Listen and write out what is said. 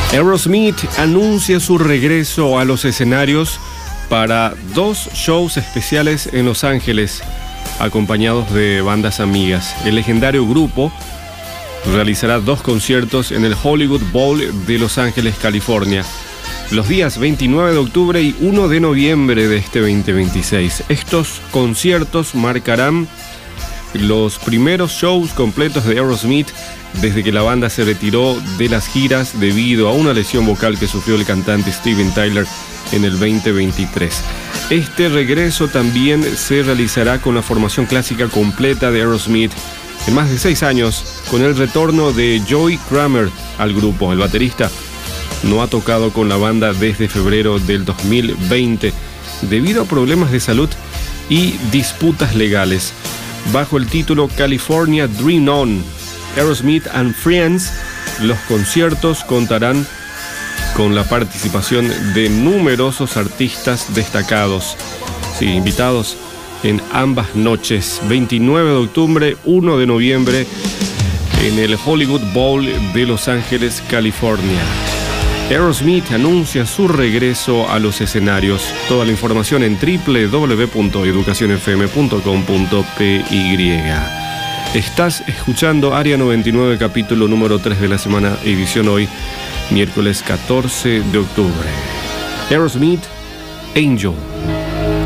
Aerosmith anuncia su regreso a los escenarios para 2 shows especiales en Los Ángeles, acompañados de bandas amigas. El legendario grupo realizará 2 conciertos en el Hollywood Bowl de Los Ángeles, California, los días 29 de octubre y 1 de noviembre de este 2026. Estos conciertos marcarán los primeros shows completos de Aerosmith desde que la banda se retiró de las giras debido a una lesión vocal que sufrió el cantante Steven Tyler en el 2023. Este regreso también se realizará con la formación clásica completa de Aerosmith en más de 6 años, con el retorno de Joey Kramer al grupo. El baterista no ha tocado con la banda desde febrero del 2020 debido a problemas de salud y disputas legales. Bajo el título California Dream On, Aerosmith and Friends, los conciertos contarán con la participación de numerosos artistas destacados, invitados en ambas noches, 29 de octubre, 1 de noviembre, en el Hollywood Bowl de Los Ángeles, California. Aerosmith anuncia su regreso a los escenarios. Toda la información en www.educacionfm.com.py. Estás escuchando Área 99, capítulo número 3 de la semana, edición hoy, miércoles 14 de octubre. Aerosmith, Angel.